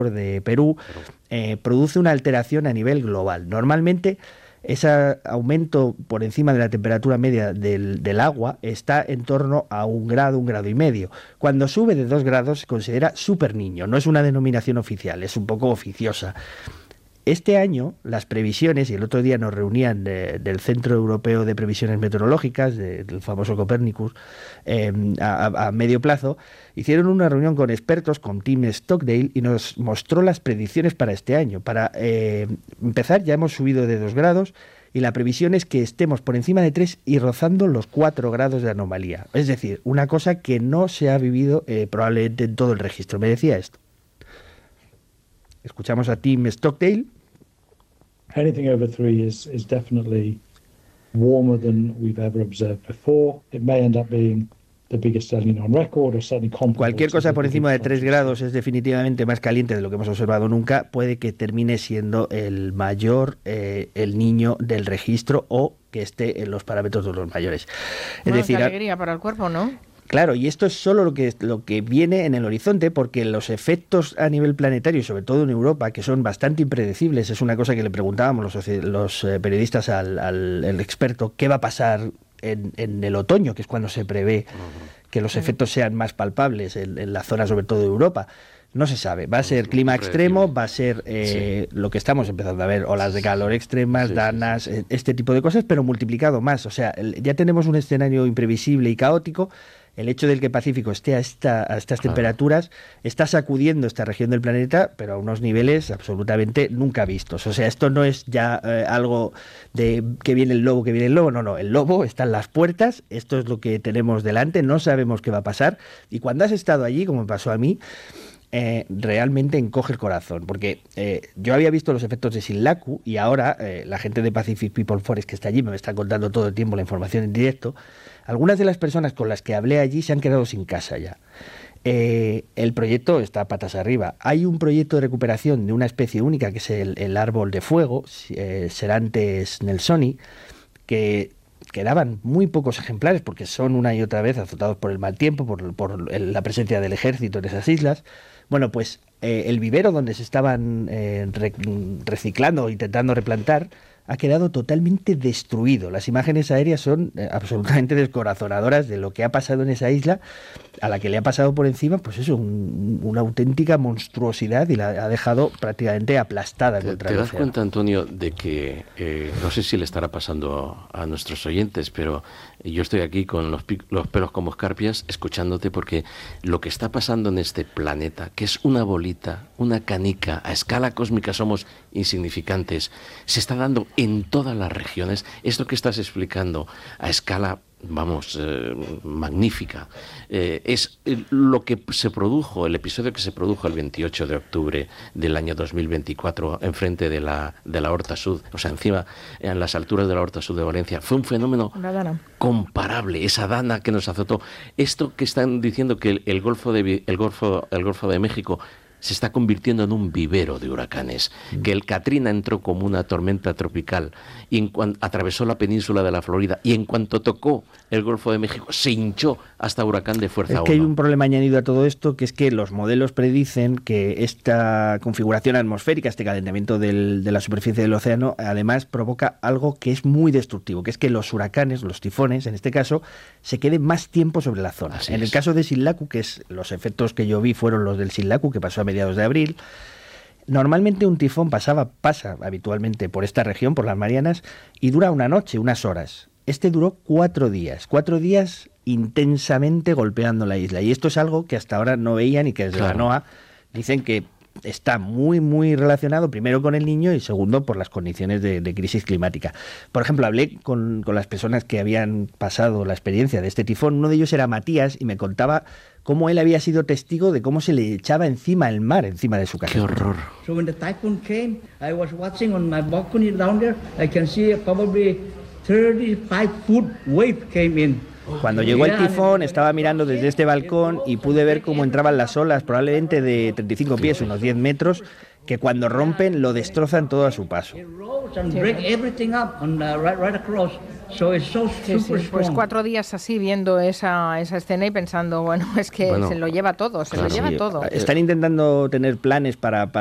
de Perú, produce una alteración a nivel global. Normalmente, ese aumento por encima de la temperatura media del agua está en torno a 1 grado y medio. Cuando sube de 2 grados se considera super niño. No es una denominación oficial, es un poco oficiosa. Este año, las previsiones, y el otro día nos reunían del Centro Europeo de Previsiones Meteorológicas, del famoso Copernicus, a medio plazo, hicieron una reunión con expertos, con Tim Stockdale, y nos mostró las predicciones para este año. Para empezar, ya hemos subido de 2 grados, y la previsión es que estemos por encima de 3 y rozando los 4 grados de anomalía. Es decir, una cosa que no se ha vivido probablemente en todo el registro. Me decía esto. Escuchamos a Tim Stockdale. Anything over 3 is definitely warmer than we've ever observed before. It may end up being the biggest El Niño on record, or certainly comparable. Cualquier cosa por encima de 3 grados es definitivamente más caliente de lo que hemos observado nunca. Puede que termine siendo el mayor El Niño del registro, o que esté en los parámetros de los mayores. Es decir, qué alegría para el cuerpo, ¿no? Claro, y esto es solo lo que viene en el horizonte, porque los efectos a nivel planetario, y sobre todo en Europa, que son bastante impredecibles, es una cosa que le preguntábamos los periodistas al experto, ¿qué va a pasar en el otoño, que es cuando se prevé que los efectos sean más palpables en la zona, sobre todo de Europa? No se sabe. Va a ser clima extremo, va a ser lo que estamos empezando a ver, olas de calor extremas, danas, este tipo de cosas, pero multiplicado más. O sea, ya tenemos un escenario imprevisible y caótico. El hecho de que el Pacífico esté a estas temperaturas está sacudiendo esta región del planeta, pero a unos niveles absolutamente nunca vistos. O sea, esto no es ya algo de que viene el lobo, no, el lobo está en las puertas, esto es lo que tenemos delante, no sabemos qué va a pasar, y cuando has estado allí, como me pasó a mí, realmente encoge el corazón, porque yo había visto los efectos de Sinlaku, y ahora la gente de Pacific People Forest que está allí me está contando todo el tiempo la información en directo. Algunas de las personas con las que hablé allí se han quedado sin casa ya. El proyecto está patas arriba. Hay un proyecto de recuperación de una especie única, que es el árbol de fuego, Serantes nelsoni, que quedaban muy pocos ejemplares porque son una y otra vez azotados por el mal tiempo, por la presencia del ejército en esas islas. Bueno, pues el vivero donde se estaban reciclando, intentando replantar, ha quedado totalmente destruido. Las imágenes aéreas son absolutamente descorazonadoras de lo que ha pasado en esa isla, a la que le ha pasado por encima, pues eso, una auténtica monstruosidad, y la ha dejado prácticamente aplastada contra el océano. ¿Te das cuenta, Antonio, de que, no sé si le estará pasando a nuestros oyentes, pero yo estoy aquí con los pelos como escarpias escuchándote, porque lo que está pasando en este planeta, que es una bolita, una canica, a escala cósmica somos insignificantes, se está dando en todas las regiones. Esto que estás explicando a escala, vamos, magnífica, es lo que se produjo, el episodio que se produjo el 28 de octubre del año 2024 enfrente de la Horta Sud, o sea, encima, en las alturas de la Horta Sud de Valencia. Fue un fenómeno comparable, esa dana que nos azotó. Esto que están diciendo, que el Golfo de México se está convirtiendo en un vivero de huracanes, que el Katrina entró como una tormenta tropical y atravesó la península de la Florida, y en cuanto tocó el Golfo de México se hinchó hasta huracán de fuerza 1. Es que hay un problema añadido a todo esto, que es que los modelos predicen que esta configuración atmosférica, este calentamiento de la superficie del océano, además provoca algo que es muy destructivo, que es que los huracanes, los tifones, en este caso, se queden más tiempo sobre la zona. En el caso de Sinlaku, que es los efectos que yo vi fueron los del Sinlaku, que pasó a mediados de abril. Normalmente un tifón pasa habitualmente por esta región, por las Marianas, y dura una noche, unas horas. Este duró 4 días intensamente golpeando la isla, y esto es algo que hasta ahora no veían, y que desde la NOAA dicen que está muy, muy relacionado, primero con el Niño y segundo por las condiciones de crisis climática. Por ejemplo, hablé con las personas que habían pasado la experiencia de este tifón. Uno de ellos era Matías, y me contaba cómo él había sido testigo de cómo se le echaba encima el mar, encima de su casa. ¡Qué horror! So when the typhoon came, I was watching on my balcony down there. I can see probably 35-foot wave came in. Cuando llegó el tifón estaba mirando desde este balcón y pude ver cómo entraban las olas, probablemente de 35 pies, unos 10 metros, que cuando rompen lo destrozan todo a su paso. Pues 4 días así viendo esa escena y pensando, bueno, es que se lo lleva todo, se lo lleva todo. Están intentando tener planes para